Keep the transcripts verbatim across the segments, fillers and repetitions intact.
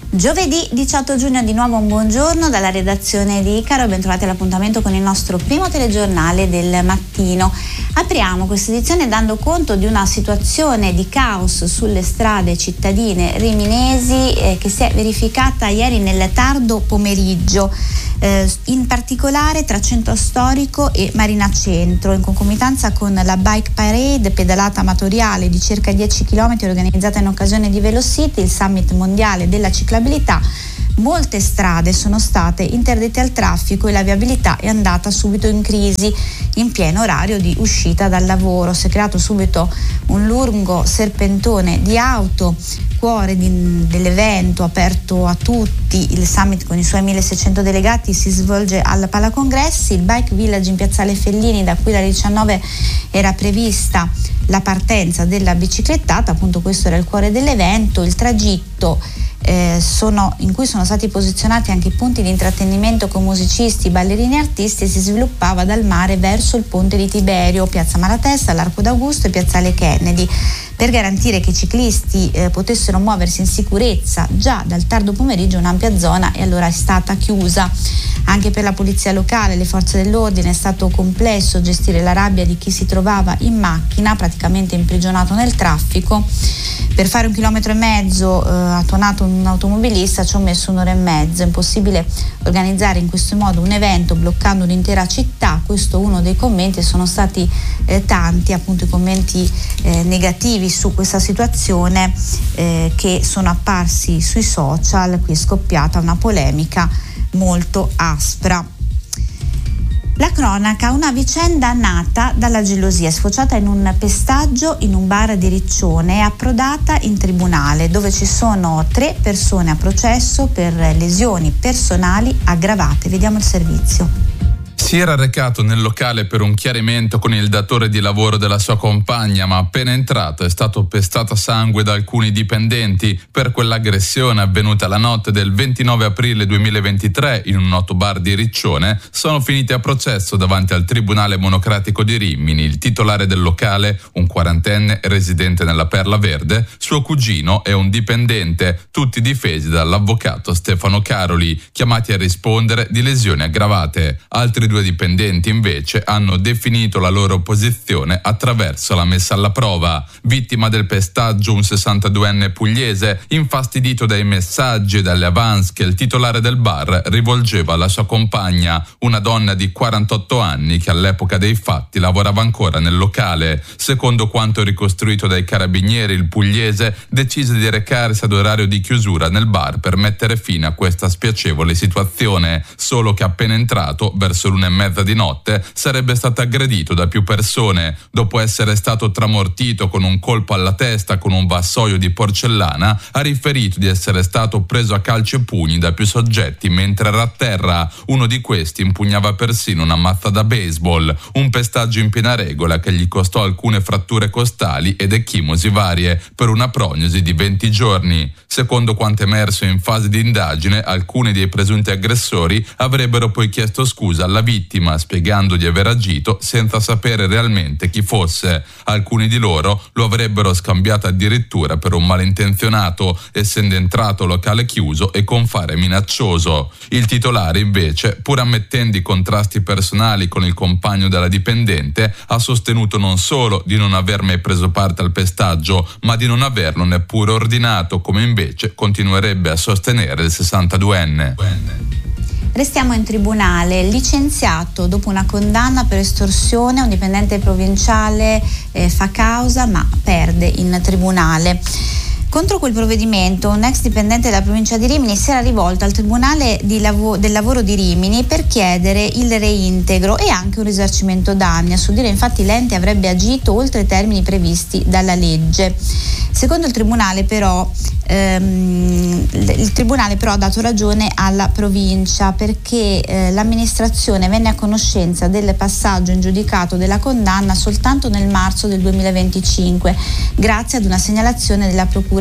Giovedì diciotto giugno, di nuovo un buongiorno dalla redazione di Icaro e bentrovati all'appuntamento con il nostro primo telegiornale del mattino. Apriamo questa edizione dando conto di una situazione di caos sulle strade cittadine riminesi eh, che si è verificata ieri nel tardo pomeriggio, eh, in particolare tra Centro Storico e Marina Centro, in concomitanza con la Bike Parade, pedalata amatoriale di circa dieci chilometri organizzata in occasione di Velocity, il summit mondiale della ciclabilità. Molte strade sono state interdette al traffico e la viabilità è andata subito in crisi in pieno orario di uscita dal lavoro. Si è creato subito un lungo serpentone di auto, cuore di, dell'evento aperto a tutti. Il summit con i suoi milleseicento delegati si svolge al Palacongressi, il Bike Village in piazzale Fellini, da cui alle diciannove era prevista la partenza della biciclettata, appunto questo era il cuore dell'evento. Il tragitto Eh, sono, in cui sono stati posizionati anche i punti di intrattenimento con musicisti, ballerini e artisti, e si sviluppava dal mare verso il ponte di Tiberio, piazza Malatesta, l'Arco d'Augusto e piazzale Kennedy, per garantire che i ciclisti eh, potessero muoversi in sicurezza. Già dal tardo pomeriggio un'ampia zona e allora è stata chiusa. Anche per la polizia locale e le forze dell'ordine è stato complesso gestire la rabbia di chi si trovava in macchina, praticamente imprigionato nel traffico. Per fare un chilometro e mezzo, eh, ha tuonato un automobilista, ci ho messo un'ora e mezza. È impossibile organizzare in questo modo un evento bloccando un'intera città. Questo è uno dei commenti, e sono stati eh, tanti appunto i commenti eh, negativi su questa situazione eh, che sono apparsi sui social. Qui è scoppiata una polemica molto aspra. La cronaca, una vicenda nata dalla gelosia, sfociata in un pestaggio in un bar di Riccione e approdata in tribunale, dove ci sono tre persone a processo per lesioni personali aggravate. Vediamo il servizio. Si era recato nel locale per un chiarimento con il datore di lavoro della sua compagna, ma appena entrato è stato pestato a sangue da alcuni dipendenti per quell'aggressione avvenuta la notte del ventinove aprile duemilaventitré in un noto bar di Riccione. Sono finiti a processo davanti al Tribunale Monocratico di Rimini il titolare del locale, un quarantenne residente nella Perla Verde, suo cugino e un dipendente, tutti difesi dall'avvocato Stefano Caroli, chiamati a rispondere di lesioni aggravate. Altri due dipendenti invece hanno definito la loro posizione attraverso la messa alla prova. Vittima del pestaggio un sessantaduenne pugliese, infastidito dai messaggi e dalle avance che il titolare del bar rivolgeva alla sua compagna, una donna di quarantotto anni che all'epoca dei fatti lavorava ancora nel locale. Secondo quanto ricostruito dai carabinieri, il pugliese decise di recarsi ad orario di chiusura nel bar per mettere fine a questa spiacevole situazione, solo che appena entrato, verso l'una e mezza di notte, sarebbe stato aggredito da più persone. Dopo essere stato tramortito con un colpo alla testa con un vassoio di porcellana, ha riferito di essere stato preso a calci e pugni da più soggetti mentre era a terra. Uno di questi impugnava persino una mazza da baseball, un pestaggio in piena regola che gli costò alcune fratture costali ed ecchimosi varie per una prognosi di venti giorni. Secondo quanto emerso in fase di indagine, alcuni dei presunti aggressori avrebbero poi chiesto scusa alla vittima, spiegando di aver agito senza sapere realmente chi fosse. Alcuni di loro lo avrebbero scambiato addirittura per un malintenzionato, essendo entrato locale chiuso e con fare minaccioso. Il titolare invece, pur ammettendo i contrasti personali con il compagno della dipendente, ha sostenuto non solo di non aver mai preso parte al pestaggio, ma di non averlo neppure ordinato, come invece continuerebbe a sostenere il sessantaduenne. Restiamo in tribunale. Licenziato dopo una condanna per estorsione, un dipendente provinciale eh, fa causa ma perde in tribunale. Contro quel provvedimento un ex dipendente della provincia di Rimini si era rivolto al Tribunale di Lav- del Lavoro di Rimini per chiedere il reintegro e anche un risarcimento danni. A suo dire infatti l'ente avrebbe agito oltre i termini previsti dalla legge. Secondo il Tribunale però ehm, il Tribunale però ha dato ragione alla provincia perché eh, l'amministrazione venne a conoscenza del passaggio in giudicato della condanna soltanto nel marzo del duemilaventicinque grazie ad una segnalazione della Procura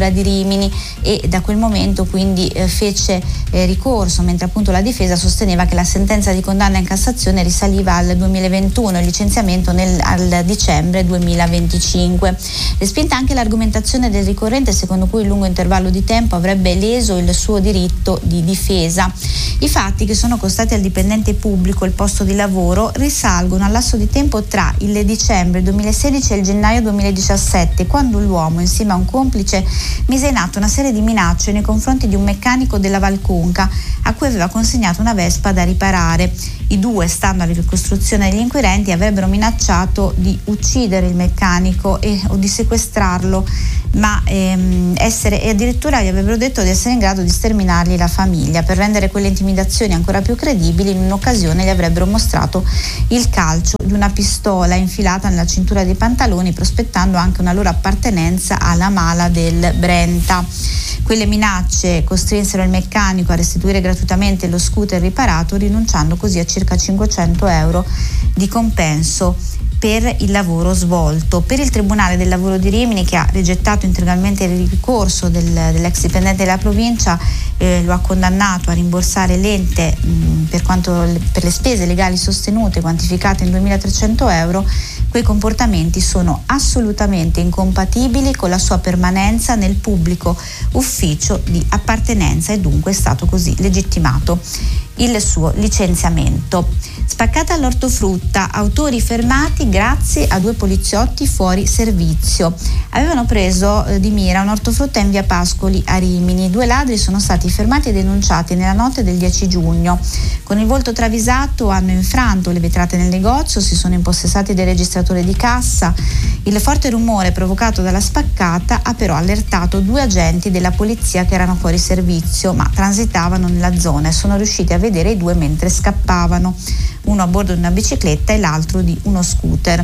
Questura di Rimini, e da quel momento quindi eh, fece eh, ricorso, mentre appunto la difesa sosteneva che la sentenza di condanna in Cassazione risaliva al duemilaventuno, il licenziamento nel, al dicembre duemilaventicinque. Respinta anche l'argomentazione del ricorrente secondo cui il lungo intervallo di tempo avrebbe leso il suo diritto di difesa. I fatti, che sono costati al dipendente pubblico il posto di lavoro, risalgono al lasso di tempo tra il dicembre duemilasedici e il gennaio duemiladiciassette, quando l'uomo, insieme a un complice, mise in atto una serie di minacce nei confronti di un meccanico della Valconca a cui aveva consegnato una Vespa da riparare. I due, stando alla ricostruzione degli inquirenti, avrebbero minacciato di uccidere il meccanico e, o di sequestrarlo, ma ehm, essere, e addirittura gli avrebbero detto di essere in grado di sterminargli la famiglia. Per rendere quelle intimidazioni ancora più credibili, in un'occasione gli avrebbero mostrato il calcio di una pistola infilata nella cintura dei pantaloni, prospettando anche una loro appartenenza alla mala del Brenta. Quelle minacce costrinsero il meccanico a restituire gratuitamente lo scooter riparato, rinunciando così a circa cinquecento euro di compenso per il lavoro svolto. Per il Tribunale del Lavoro di Rimini, che ha rigettato integralmente il ricorso del, dell'ex dipendente della provincia, eh, lo ha condannato a rimborsare l'ente mh, per, quanto, per le spese legali sostenute, quantificate in duemilatrecento euro. Quei comportamenti sono assolutamente incompatibili con la sua permanenza nel pubblico ufficio di appartenenza e dunque è stato così legittimato il suo licenziamento. Spaccata all'ortofrutta, autori fermati grazie a due poliziotti fuori servizio. Avevano preso eh, di mira un'ortofrutta in via Pascoli a Rimini. Due ladri sono stati fermati e denunciati nella notte del dieci giugno. Con il volto travisato hanno infranto le vetrate del negozio, si sono impossessati del registratore di cassa. Il forte rumore provocato dalla spaccata ha però allertato due agenti della polizia che erano fuori servizio ma transitavano nella zona e sono riusciti a vedere i due mentre scappavano, uno a bordo di una bicicletta e l'altro di uno scooter.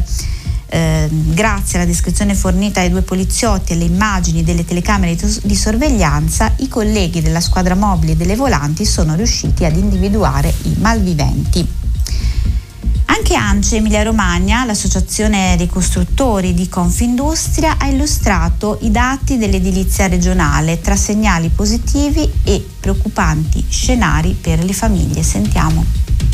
Eh, grazie alla descrizione fornita ai due poliziotti e alle immagini delle telecamere di, di sorveglianza, i colleghi della squadra mobile delle volanti sono riusciti ad individuare i malviventi. Anche ANCE Emilia Romagna, l'associazione dei costruttori di Confindustria, ha illustrato i dati dell'edilizia regionale tra segnali positivi e preoccupanti scenari per le famiglie. Sentiamo.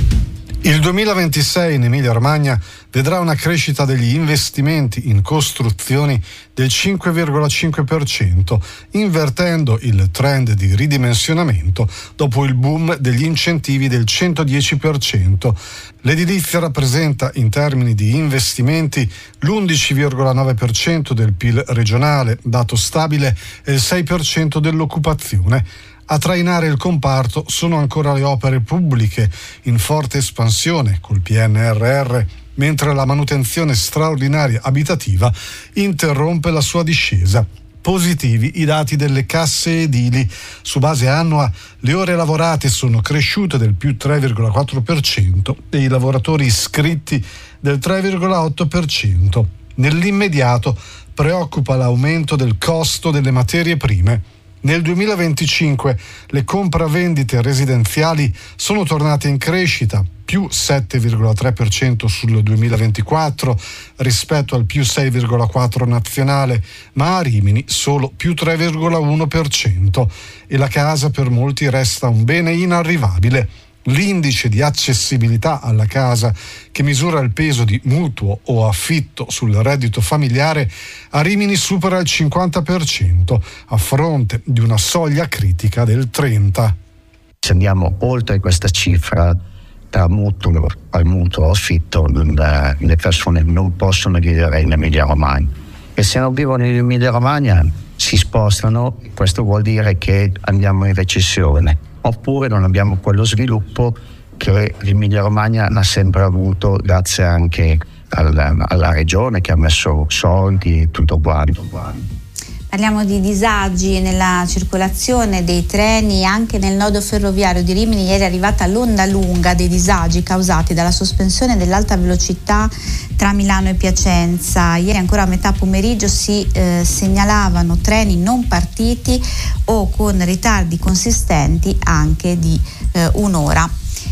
Il duemilaventisei in Emilia-Romagna vedrà una crescita degli investimenti in costruzioni del cinque virgola cinque per cento, invertendo il trend di ridimensionamento dopo il boom degli incentivi del centodieci per cento. L'edilizia rappresenta in termini di investimenti l'undici virgola nove per cento del P I L regionale, dato stabile, e il sei per cento dell'occupazione. A trainare il comparto sono ancora le opere pubbliche in forte espansione col P N R R, mentre la manutenzione straordinaria abitativa interrompe la sua discesa. Positivi i dati delle casse edili. Su base annua le ore lavorate sono cresciute del più tre virgola quattro per cento e i lavoratori iscritti del tre virgola otto per cento. Nell'immediato preoccupa l'aumento del costo delle materie prime. Nel duemilaventicinque le compravendite residenziali sono tornate in crescita, più sette virgola tre per cento sul duemilaventiquattro rispetto al più sei virgola quattro per cento nazionale, ma a Rimini solo più tre virgola uno per cento, e la casa per molti resta un bene inarrivabile. L'indice di accessibilità alla casa, che misura il peso di mutuo o affitto sul reddito familiare, a Rimini supera il cinquanta per cento, a fronte di una soglia critica del trenta per cento. Se andiamo oltre questa cifra, tra mutuo al mutuo affitto, le persone non possono vivere in Emilia Romagna, e se non vivono in Emilia Romagna si spostano. Questo vuol dire che andiamo in recessione, oppure non abbiamo quello sviluppo che l'Emilia Romagna ha sempre avuto, grazie anche alla, alla regione che ha messo soldi e tutto quanto. Parliamo di disagi nella circolazione dei treni anche nel nodo ferroviario di Rimini. Ieri è arrivata l'onda lunga dei disagi causati dalla sospensione dell'alta velocità tra Milano e Piacenza. Ieri ancora a metà pomeriggio si eh, segnalavano treni non partiti o con ritardi consistenti anche di eh, un'ora.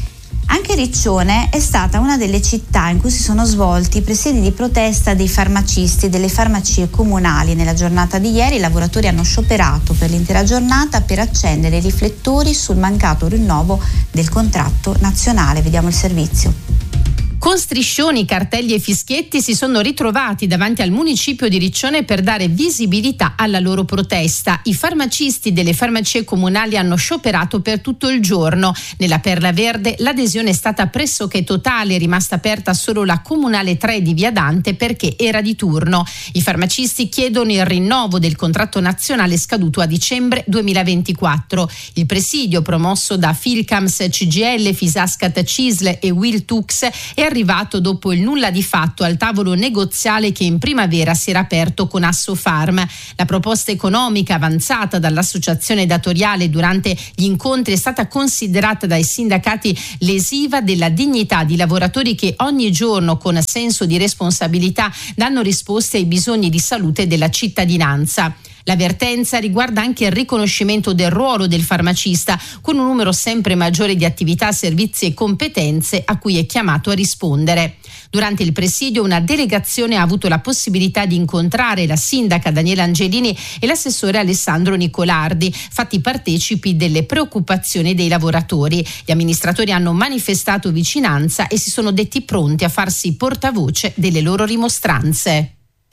Anche Riccione è stata una delle città in cui si sono svolti i presidi di protesta dei farmacisti delle farmacie comunali. Nella giornata di ieri i lavoratori hanno scioperato per l'intera giornata per accendere i riflettori sul mancato rinnovo del contratto nazionale. Vediamo il servizio. Con striscioni, cartelli e fischietti si sono ritrovati davanti al municipio di Riccione per dare visibilità alla loro protesta. I farmacisti delle farmacie comunali hanno scioperato per tutto il giorno. Nella Perla Verde l'adesione è stata pressoché totale, è rimasta aperta solo la Comunale tre di Via Dante perché era di turno. I farmacisti chiedono il rinnovo del contratto nazionale scaduto a dicembre duemilaventiquattro. Il presidio, promosso da Filcams C G I L, Fisascat Cisl e Will Tux, è arrivato dopo il nulla di fatto al tavolo negoziale che in primavera si era aperto con Assofarm. La proposta economica avanzata dall'associazione datoriale durante gli incontri è stata considerata dai sindacati lesiva della dignità di lavoratori che ogni giorno con senso di responsabilità danno risposte ai bisogni di salute della cittadinanza. L'avvertenza riguarda anche il riconoscimento del ruolo del farmacista con un numero sempre maggiore di attività, servizi e competenze a cui è chiamato a rispondere. Durante il presidio una delegazione ha avuto la possibilità di incontrare la sindaca Daniela Angelini e l'assessore Alessandro Nicolardi, fatti partecipi delle preoccupazioni dei lavoratori. Gli amministratori hanno manifestato vicinanza e si sono detti pronti a farsi portavoce delle loro rimostranze.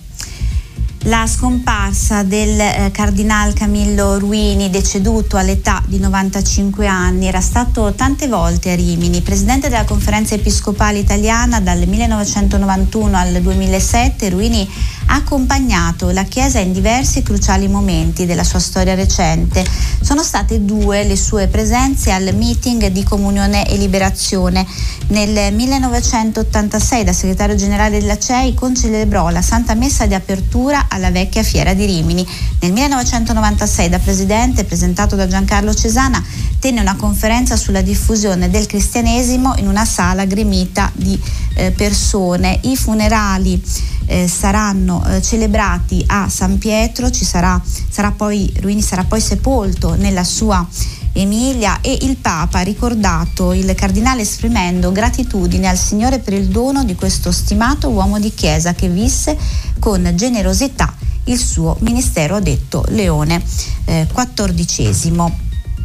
La scomparsa del eh, cardinal Camillo Ruini, deceduto all'età di novantacinque anni, era stato tante volte a Rimini, presidente della Conferenza Episcopale Italiana dal millenovecentonovantuno al duemilasette. Ruini ha accompagnato la Chiesa in diversi cruciali momenti della sua storia recente. Sono state due le sue presenze al meeting di Comunione e Liberazione. Nel millenovecentottantasei, da segretario generale della C E I, concelebrò la Santa Messa di apertura alla vecchia fiera di Rimini. Nel millenovecentonovantasei, da presidente, presentato da Giancarlo Cesana, tenne una conferenza sulla diffusione del cristianesimo in una sala gremita di eh, persone. I funerali eh, saranno eh, celebrati a San Pietro, ci sarà, sarà poi, Ruini sarà poi sepolto nella sua Emilia e il Papa ha ricordato il cardinale esprimendo gratitudine al Signore per il dono di questo stimato uomo di Chiesa che visse con generosità il suo ministero, ha detto Leone eh, quattordicesimo.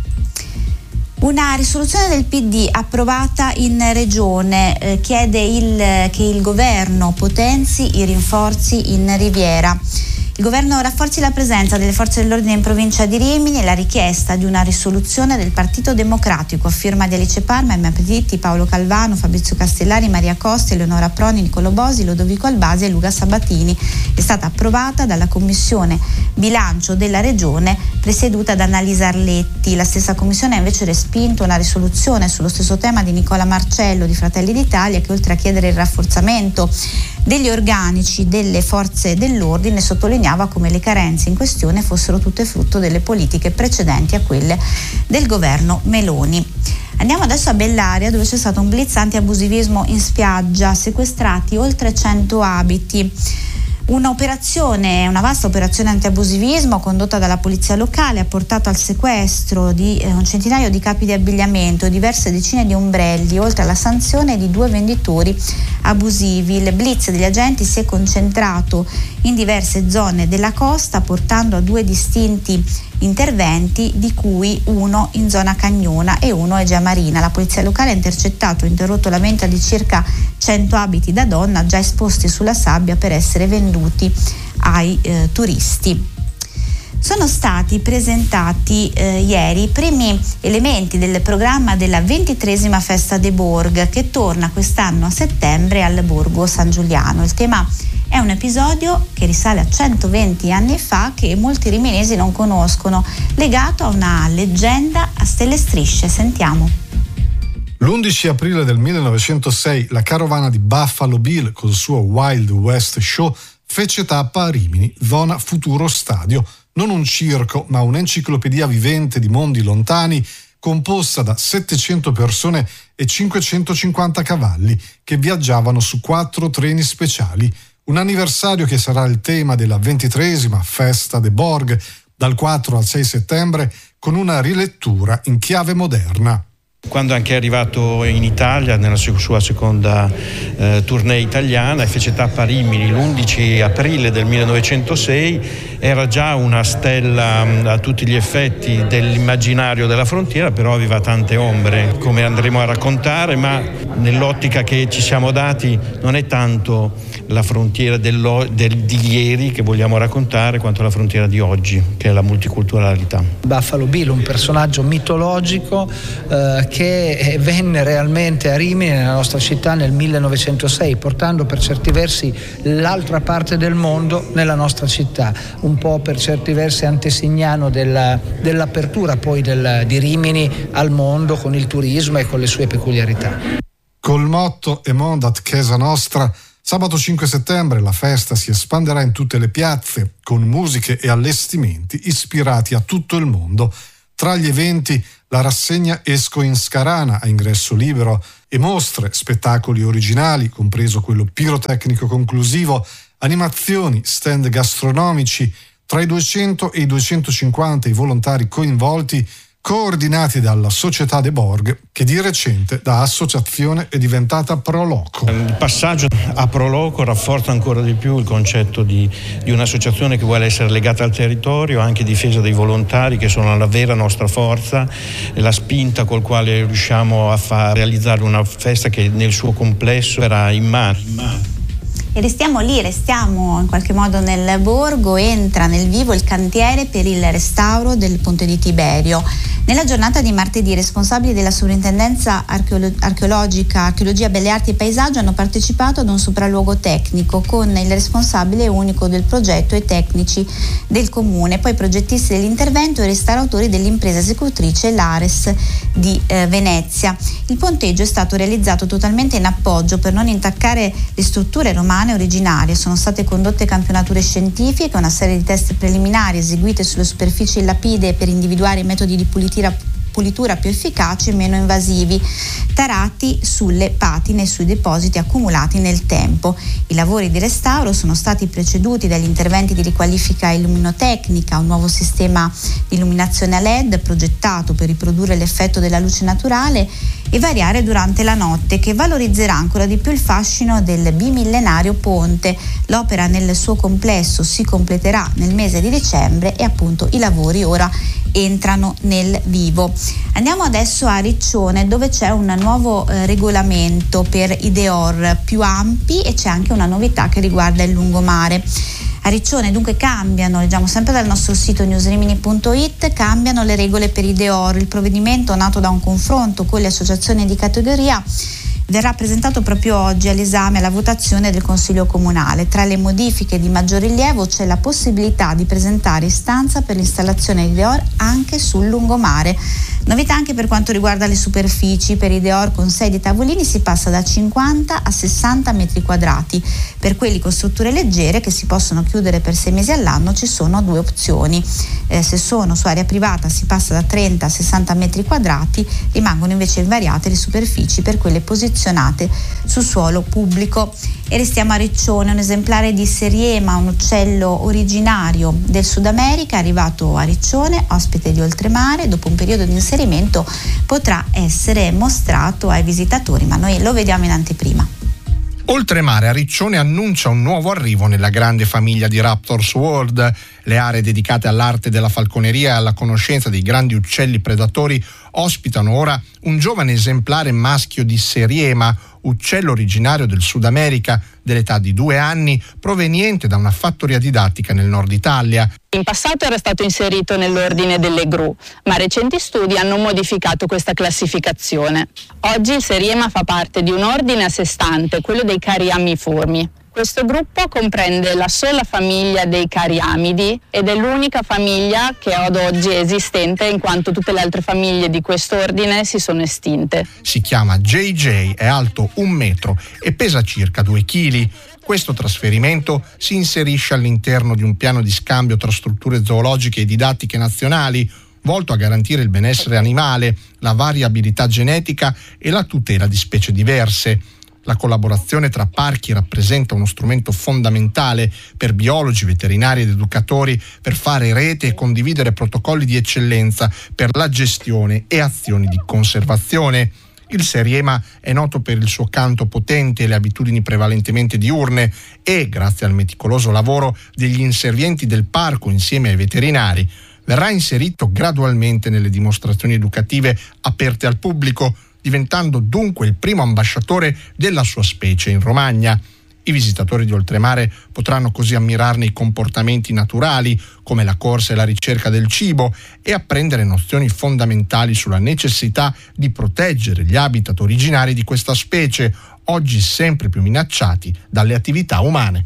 Una risoluzione del P D approvata in Regione eh, chiede il, che il governo potenzi i rinforzi in Riviera. Il governo rafforzi la presenza delle forze dell'ordine in provincia di Rimini e la richiesta di una risoluzione del Partito Democratico a firma di Alice Parma, Emma Petitti, Paolo Calvano, Fabrizio Castellari, Maria Costa, Eleonora Proni, Niccolò Bosi, Lodovico Albasi e Luca Sabatini. È stata approvata dalla Commissione Bilancio della Regione presieduta da Annalisa Arletti. La stessa Commissione ha invece respinto una risoluzione sullo stesso tema di Nicola Marcello di Fratelli d'Italia che, oltre a chiedere il rafforzamento degli organici delle forze dell'ordine, sottolineava come le carenze in questione fossero tutte frutto delle politiche precedenti a quelle del governo Meloni. Andiamo adesso a Bellaria, dove c'è stato un blitz anti-abusivismo in spiaggia, sequestrati oltre cento abiti. Un'operazione, una vasta operazione antiabusivismo condotta dalla polizia locale ha portato al sequestro di eh, un centinaio di capi di abbigliamento e diverse decine di ombrelli, oltre alla sanzione di due venditori abusivi. Il blitz degli agenti si è concentrato in diverse zone della costa, portando a due distinti interventi, di cui uno in zona Cagnona e uno a Egea Marina. La polizia locale ha intercettato e interrotto la vendita di circa cento abiti da donna già esposti sulla sabbia per essere venduti ai eh, turisti. Sono stati presentati eh, ieri i primi elementi del programma della ventitreesima Festa de Borg, che torna quest'anno a settembre al Borgo San Giuliano. Il tema è un episodio che risale a centoventi anni fa, che molti riminesi non conoscono, legato a una leggenda a stelle e strisce. Sentiamo. L'undici aprile del millenovecentosei la carovana di Buffalo Bill col suo Wild West Show fece tappa a Rimini, zona futuro stadio, non un circo ma un'enciclopedia vivente di mondi lontani composta da settecento persone e cinquecentocinquanta cavalli che viaggiavano su quattro treni speciali. Un anniversario che sarà il tema della ventitreesima Festa de Borg dal quattro al sei settembre, con una rilettura in chiave moderna. Quando anche è arrivato in Italia nella sua seconda eh, tournée italiana e fece tappa a Rimini l'undici aprile del millenovecentosei, era già una stella mh, a tutti gli effetti dell'immaginario della frontiera, però aveva tante ombre, come andremo a raccontare, ma nell'ottica che ci siamo dati non è tanto la frontiera dello, del, di ieri che vogliamo raccontare, quanto la frontiera di oggi, che è la multiculturalità. Buffalo Bill, un personaggio mitologico eh, che venne realmente a Rimini, nella nostra città, nel millenovecentosei, portando per certi versi l'altra parte del mondo nella nostra città, un po' per certi versi antesignano della, dell'apertura poi del, di Rimini al mondo con il turismo e con le sue peculiarità. Col motto Emondat Chiesa Nostra, sabato cinque settembre la festa si espanderà in tutte le piazze con musiche e allestimenti ispirati a tutto il mondo. Tra gli eventi la rassegna Esco in Scarana a ingresso libero e mostre, spettacoli originali, compreso quello pirotecnico conclusivo, animazioni, stand gastronomici. Tra i duecento e i duecentocinquanta i volontari coinvolti, coordinati dalla Società de Borg, che di recente da associazione è diventata Proloco. Il passaggio a Proloco rafforza ancora di più il concetto di, di un'associazione che vuole essere legata al territorio, anche difesa dei volontari, che sono la vera nostra forza e la spinta col quale riusciamo a far realizzare una festa che nel suo complesso era in mano. E restiamo lì, restiamo in qualche modo nel borgo. Entra nel vivo il cantiere per il restauro del ponte di Tiberio. Nella giornata di martedì, i responsabili della Sovrintendenza Archeolo- Archeologica, Archeologia, Belle Arti e Paesaggio hanno partecipato ad un sopralluogo tecnico con il responsabile unico del progetto e tecnici del comune, poi progettisti dell'intervento e restauratori dell'impresa esecutrice l'Ares di eh, Venezia. Il ponteggio è stato realizzato totalmente in appoggio per non intaccare le strutture romane originarie. Sono state condotte campionature scientifiche, una serie di test preliminari eseguite sulle superfici lapidee per individuare i metodi di pulitura pulitura più efficaci e meno invasivi, tarati sulle patine e sui depositi accumulati nel tempo. I lavori di restauro sono stati preceduti dagli interventi di riqualifica illuminotecnica, un nuovo sistema di illuminazione a L E D progettato per riprodurre l'effetto della luce naturale e variare durante la notte, che valorizzerà ancora di più il fascino del bimillenario ponte. L'opera nel suo complesso si completerà nel mese di dicembre e appunto i lavori ora entrano nel vivo. Andiamo adesso a Riccione, dove c'è un nuovo eh, regolamento per i deor più ampi e c'è anche una novità che riguarda il lungomare. A Riccione dunque cambiano, leggiamo sempre dal nostro sito newsrimini punto it, cambiano le regole per i deor. Il provvedimento, nato da un confronto con le associazioni di categoria, verrà presentato proprio oggi all'esame e alla votazione del Consiglio Comunale. Tra le modifiche di maggior rilievo c'è la possibilità di presentare istanza per l'installazione di deor anche sul lungomare. Novità anche per quanto riguarda le superfici. Per i deor con sedie e tavolini si passa da cinquanta a sessanta metri quadrati. Per quelli con strutture leggere, che si possono chiudere per sei mesi all'anno, ci sono due opzioni. Eh, se sono su area privata si passa da trenta a sessanta metri quadrati, rimangono invece invariate le superfici per quelle posizionate su suolo pubblico. E restiamo a Riccione, un esemplare di Seriema, un uccello originario del Sud America, arrivato a Riccione, ospite di Oltremare. Dopo un periodo di inserimento potrà essere mostrato ai visitatori, ma noi lo vediamo in anteprima. Oltremare a Riccione annuncia un nuovo arrivo nella grande famiglia di Raptors World. Le aree dedicate all'arte della falconeria e alla conoscenza dei grandi uccelli predatori ospitano ora un giovane esemplare maschio di Seriema, uccello originario del Sud America, dell'età di due anni, proveniente da una fattoria didattica nel nord Italia. In passato era stato inserito nell'ordine delle gru, ma recenti studi hanno modificato questa classificazione. Oggi il Seriema fa parte di un ordine a sé stante, quello dei cariamiformi. Questo gruppo comprende la sola famiglia dei cariamidi ed è l'unica famiglia che ad oggi è esistente, in quanto tutte le altre famiglie di quest'ordine si sono estinte. Si chiama J J, è alto un metro e pesa circa due chili. Questo trasferimento si inserisce all'interno di un piano di scambio tra strutture zoologiche e didattiche nazionali, volto a garantire il benessere animale, la variabilità genetica e la tutela di specie diverse. La collaborazione tra parchi rappresenta uno strumento fondamentale per biologi, veterinari ed educatori per fare rete e condividere protocolli di eccellenza per la gestione e azioni di conservazione. Il Seriema è noto per il suo canto potente e le abitudini prevalentemente diurne e, grazie al meticoloso lavoro degli inservienti del parco insieme ai veterinari, verrà inserito gradualmente nelle dimostrazioni educative aperte al pubblico, diventando dunque il primo ambasciatore della sua specie in Romagna. I visitatori di oltremare potranno così ammirarne i comportamenti naturali, come la corsa e la ricerca del cibo, e apprendere nozioni fondamentali sulla necessità di proteggere gli habitat originari di questa specie, oggi sempre più minacciati dalle attività umane.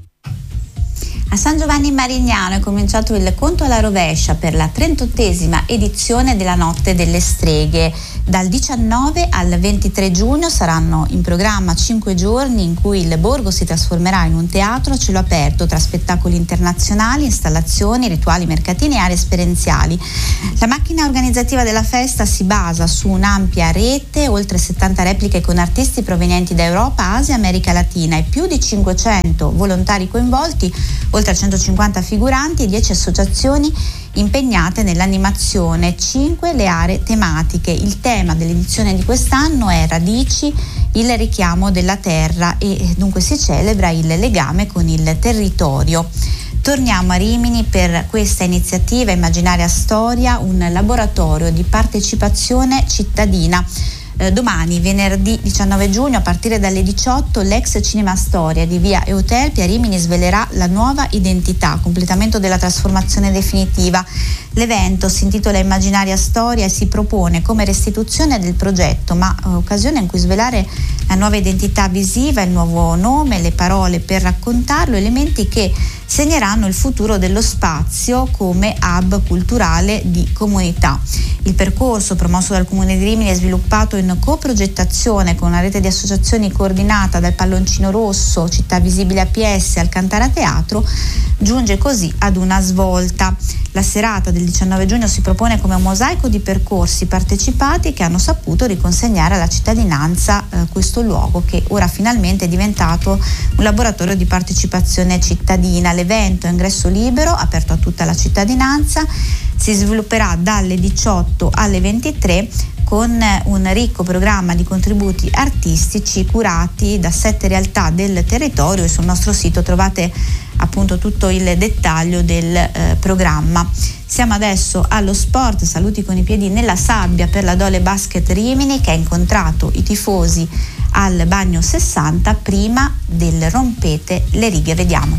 A San Giovanni in Marignano è cominciato il conto alla rovescia per la trentottesima edizione della Notte delle Streghe. Dal diciannove al ventitré giugno saranno in programma cinque giorni in cui il borgo si trasformerà in un teatro a cielo aperto tra spettacoli internazionali, installazioni, rituali, mercatini e aree esperienziali. La macchina organizzativa della festa si basa su un'ampia rete, oltre settanta repliche con artisti provenienti da Europa, Asia e America Latina e più di cinquecento volontari coinvolti, oltre a centocinquanta figuranti e dieci associazioni impegnate nell'animazione, cinque le aree tematiche. Il tema dell'edizione di quest'anno è Radici, il richiamo della terra, e dunque si celebra il legame con il territorio. Torniamo a Rimini per questa iniziativa Immaginaria Storia, un laboratorio di partecipazione cittadina. Eh, domani, venerdì diciannove giugno, a partire dalle diciotto, l'ex Cinema Storia di via Euterpe a Rimini svelerà la nuova identità, completamento della trasformazione definitiva. L'evento si intitola Immaginaria Storia e si propone come restituzione del progetto, ma eh, occasione in cui svelare la nuova identità visiva, il nuovo nome, le parole per raccontarlo, elementi che segneranno il futuro dello spazio come hub culturale di comunità. Il percorso, promosso dal Comune di Rimini e sviluppato in coprogettazione con una rete di associazioni coordinata dal Palloncino Rosso, Città Visibile A P S e Alcantara Teatro, giunge così ad una svolta. La serata del diciannove giugno si propone come un mosaico di percorsi partecipati che hanno saputo riconsegnare alla cittadinanza eh, questo luogo che ora finalmente è diventato un laboratorio di partecipazione cittadina. L'evento è ingresso libero, aperto a tutta la cittadinanza, si svilupperà dalle diciotto alle ventitré con un ricco programma di contributi artistici curati da sette realtà del territorio, e sul nostro sito trovate appunto tutto il dettaglio del eh, programma. Siamo adesso allo sport, saluti con i piedi nella sabbia per la Dole Basket Rimini, che ha incontrato i tifosi al Bagno sessanta prima del Rompete le righe. Vediamo.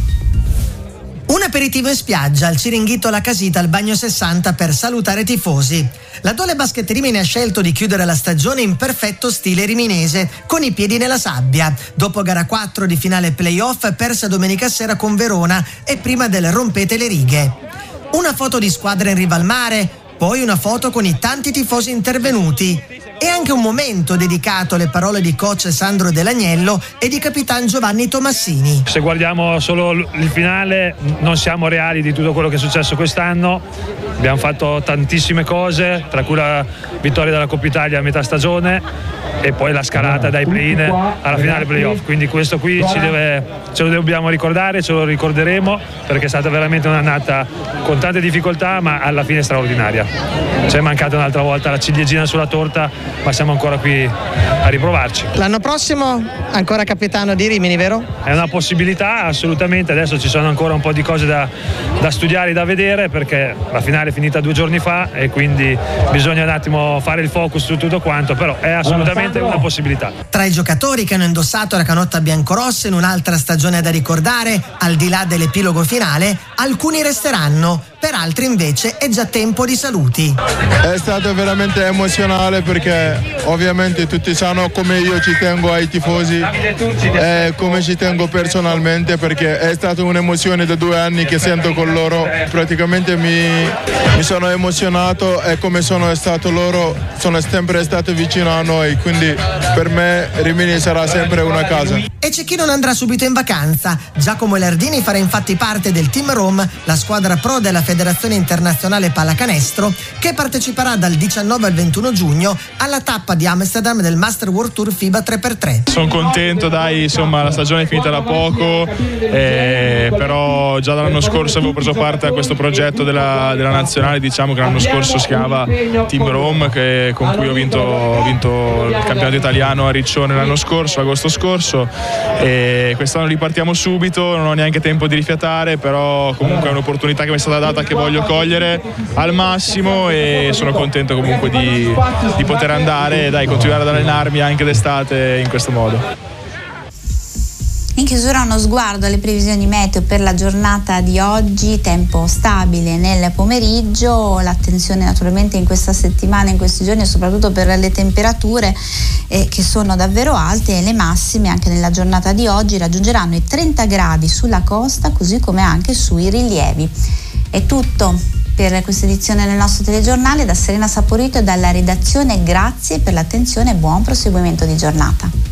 Un aperitivo in spiaggia al Ciringhito La Casita al Bagno sessanta per salutare i tifosi. La Dole Basket Rimini ha scelto di chiudere la stagione in perfetto stile riminese, con i piedi nella sabbia, dopo gara quattro di finale playoff persa domenica sera con Verona e prima del Rompete le righe. Una foto di squadra in riva al mare, poi una foto con i tanti tifosi intervenuti e anche un momento dedicato alle parole di coach Sandro Dell'Agnello e di capitan Giovanni Tomassini. Se guardiamo solo il finale non siamo reali di tutto quello che è successo quest'anno. Abbiamo fatto tantissime cose, tra cui la vittoria della Coppa Italia a metà stagione e poi la scalata dai play-in alla finale playoff. Quindi questo qui ci deve, ce lo dobbiamo ricordare, ce lo ricorderemo, perché è stata veramente un'annata con tante difficoltà ma alla fine straordinaria. Ci è mancata un'altra volta la ciliegina sulla torta, ma siamo ancora qui a riprovarci. L'anno prossimo ancora capitano di Rimini, vero? È una possibilità, assolutamente. Adesso ci sono ancora un po' di cose da, da studiare e da vedere, perché la finale è finita due giorni fa e quindi bisogna un attimo fare il focus su tutto quanto, però è assolutamente una possibilità. Tra i giocatori che hanno indossato la canotta biancorossa in un'altra stagione da ricordare, al di là dell'epilogo finale, alcuni resteranno, per altri invece è già tempo di saluti. È stato veramente emozionale perché ovviamente tutti sanno come io ci tengo ai tifosi e come ci tengo personalmente, perché è stata un'emozione da due anni che sento con loro. Praticamente mi, mi sono emozionato e come sono stato loro, sono sempre stato vicino a noi, quindi quindi per me Rimini sarà sempre una casa. E c'è chi non andrà subito in vacanza. Giacomo Lardini farà infatti parte del Team Rome, la squadra pro della Federazione Internazionale Pallacanestro, che parteciperà dal diciannove al ventuno giugno alla tappa di Amsterdam del Master World Tour FIBA tre per tre. Sono contento, dai, insomma la stagione è finita da poco, eh, però già dall'anno scorso avevo preso parte a questo progetto della, della nazionale, diciamo che l'anno scorso si chiamava Team Rome, che, con cui ho vinto, ho vinto il campionato italiano a Riccione l'anno scorso, agosto scorso, e quest'anno ripartiamo subito, non ho neanche tempo di rifiatare, però comunque è un'opportunità che mi è stata data che voglio cogliere al massimo e sono contento comunque di, di poter andare e dai, continuare ad allenarmi anche d'estate in questo modo. In chiusura uno sguardo alle previsioni meteo per la giornata di oggi, tempo stabile nel pomeriggio, l'attenzione naturalmente in questa settimana, in questi giorni, soprattutto per le temperature eh, che sono davvero alte, e le massime anche nella giornata di oggi raggiungeranno i trenta gradi sulla costa, così come anche sui rilievi. È tutto per questa edizione del nostro telegiornale. Da Serena Saporito e dalla redazione, grazie per l'attenzione e buon proseguimento di giornata.